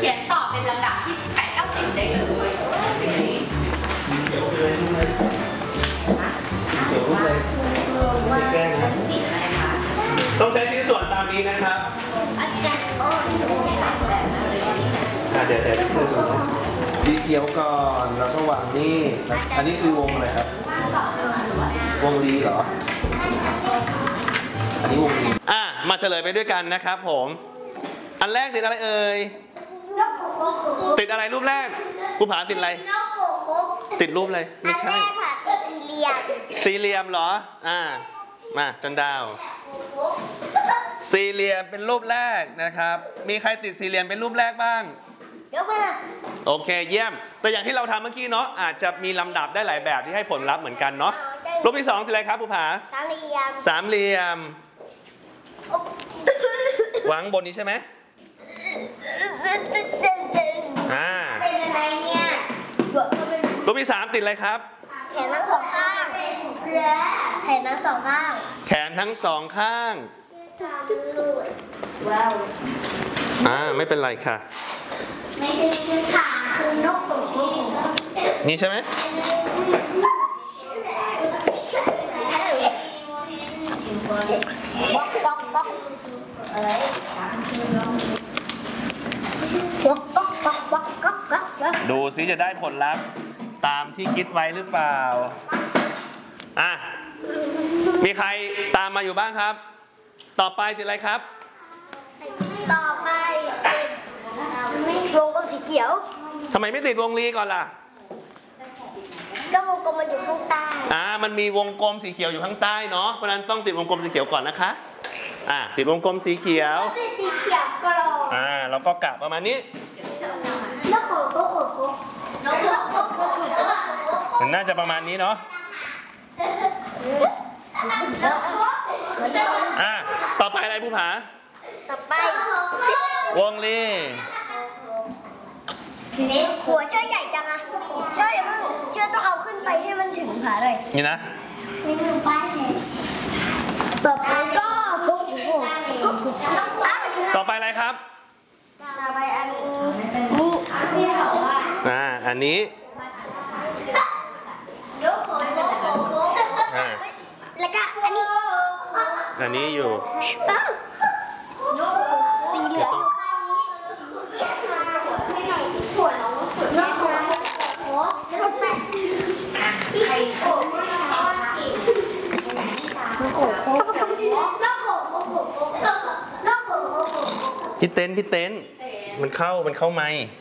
ขียนต่อเป็นลำดับที่8-9-10ได้เลยเขียวเลยลูกเลยเขียวลูกเลยไม่แกล้งนะต้องใช้ชิ้นส่วนตามนี้นะครับอาจารย์โอ้ยไม่หลับแล้วนะเดี๋ยวสีเขียวก่อนแล้วก็วางนี่อันนี้คือวงอะไรครับวงลีเหรออันนี้วงลีมาเฉลยไปด้วยกันนะครับผมอันแรกติดอะไรเอ่ยติดอะไรรูปแรกครูผาติดอะไรติดรูปอะไรไม่ใช่สี่เหลี่ยมเหรอมาจันดาวสี่เหลี่ยมเป็นรูปแรกนะครับมีใครติดสี่เหลี่ยมเป็นรูปแรกบ้างโอเคเยี่ยมแต่อย่างที่เราทำเมื่อกี้เนาะอาจจะมีลำดับได้หลายแบบที่ให้ผลลัพธ์เหมือนกันเนาะรูปที่2คืออะไรครับครูผาสามเหลี่ยมวางบนนี้ใช่ไหมเป็นอะไรเนี่ยรูปที่3ติดอะไรครับแขนทั้งสองข้างแขนทั้งสองข้างแขนทั้งสองข้างว้าวไม่เป็นไรค่ะไม่ใช่คือขาคือนกของคุณนี่ใช่ไหมบ๊อกอะไรดูซิจะได้ผลลัพธ์ตามที่คิดไว้หรือเปล่ามีใครตามมาอยู่บ้างครับต่อไปติดอะไรครับต่อไปวงกลมสีเขียวทำไมไม่ติดวงรีก่อนล่ะก็วงกลมมันอยู่ข้างใต้มันมีวงกลมสีเขียวอยู่ข้างใต้เนาะเพราะนั้นต้องติดวงกลมสีเขียวก่อนนะคะติดวงกลมสีเขียวติดสีเขียวกรอบแล้วก็กะประมาณนี้มันน่าจะประมาณนี้เนาะต่อไปอะไรผู้ผาต่อไปวงลีหัวเชือกใหญ่จังอะเชือกอย่าเพิ่งเชือกต้องเอาขึ้นไปให้มันถึงขาเลยนี่นะนี่มือป้ายเลยต่อไปก็ต่อไปอะไรครับต่อไปอันนี้อันนี้แล้วก็อันนี้อยู่สีเหลืองพี่เต้นมันเข้าไมค์